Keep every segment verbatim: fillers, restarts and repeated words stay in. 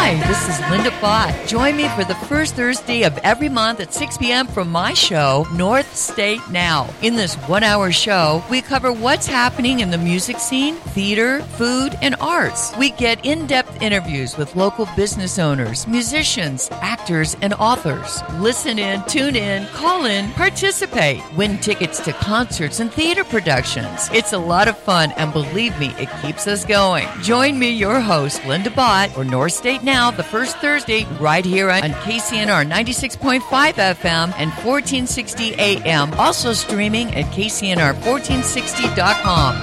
Hi, this is Linda Bott. Join me for the first Thursday of every month at six p.m. for my show, North State Now. In this one-hour show, we cover what's happening in the music scene, theater, food, and arts. We get in-depth interviews with local business owners, musicians, actors, and authors. Listen in, tune in, call in, participate, win tickets to concerts and theater productions. It's a lot of fun, and believe me, it keeps us going. Join me, your host, Linda Bott, for North State Now, the first Thursday, right here on K C N R ninety-six point five F M and fourteen sixty A M. Also streaming at K C N R fourteen sixty dot com.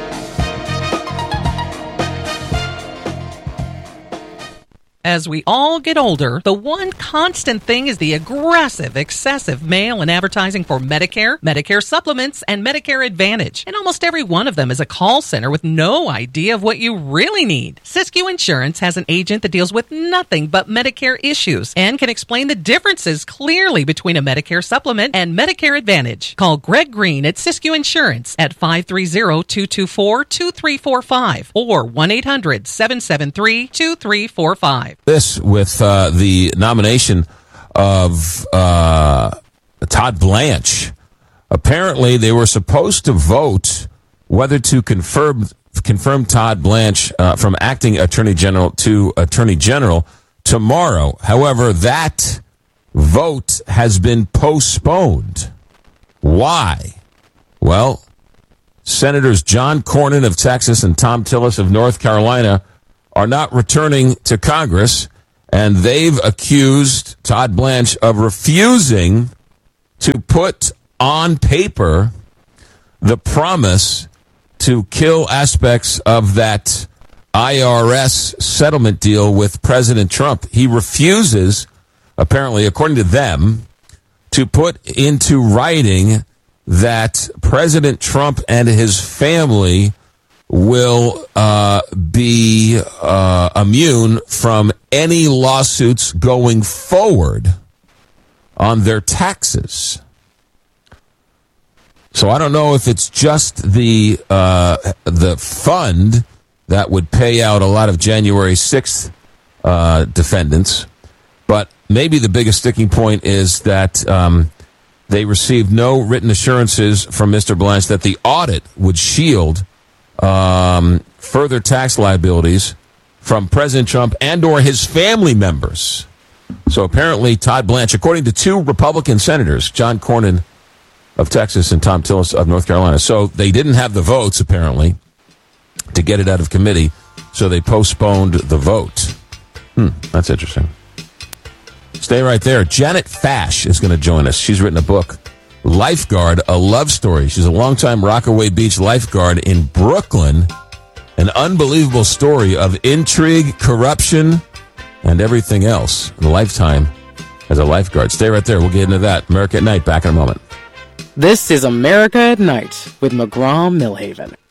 As we all get older, the one constant thing is the aggressive, excessive mail and advertising for Medicare, Medicare supplements, and Medicare Advantage. And almost every one of them is a call center with no idea of what you really need. Siskiyou Insurance has an agent that deals with nothing but Medicare issues and can explain the differences clearly between a Medicare supplement and Medicare Advantage. Call Greg Green at Siskiyou Insurance at five three zero, two two four, two three four five or one eight hundred, seven seven three, two three four five. This with uh, the nomination of uh, Todd Blanche. Apparently, they were supposed to vote whether to confirm confirm Todd Blanche uh, from acting Attorney General to Attorney General tomorrow. However, that vote has been postponed. Why? Well, Senators John Cornyn of Texas and Thom Tillis of North Carolina are not returning to Congress, and they've accused Todd Blanche of refusing to put on paper the promise to kill aspects of that I R S settlement deal with President Trump. He refuses, apparently, according to them, to put into writing that President Trump and his family will uh, be uh, immune from any lawsuits going forward on their taxes. So I don't know if it's just the uh, the fund that would pay out a lot of January sixth uh, defendants, but maybe the biggest sticking point is that um, they received no written assurances from Mister Blanche that the audit would shield Um, further tax liabilities from President Trump and or his family members. So apparently Todd Blanche, according to two Republican senators, John Cornyn of Texas and Thom Tillis of North Carolina, so they didn't have the votes, apparently, to get it out of committee, so they postponed the vote. Hmm, that's interesting. Stay right there. Janet Fash is going to join us. She's written a book, Lifeguard, a Love Story. She's a longtime Rockaway Beach lifeguard in Brooklyn. An unbelievable story of intrigue, corruption, and everything else in a lifetime as a lifeguard. Stay right there. We'll get into that. America at Night, back in a moment. This is America at Night with McGraw Millhaven.